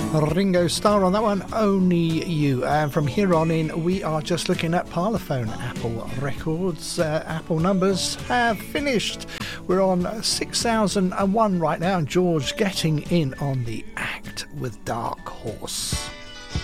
Ringo Starr on that one, Only You. And from here on in, we are just looking at Parlophone Apple records. Apple numbers have finished. We're on 6001 right now, and George getting in on the act with Dark Horse.